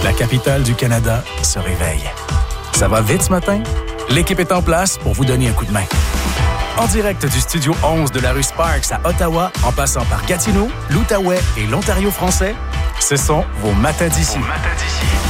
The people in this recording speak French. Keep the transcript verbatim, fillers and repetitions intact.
La capitale du Canada se réveille. Ça va vite ce matin? L'équipe est en place pour vous donner un coup de main. En direct du Studio onze de la rue Sparks à Ottawa, en passant par Gatineau, l'Outaouais et l'Ontario français, ce sont vos matins d'ici. Vos matins d'ici.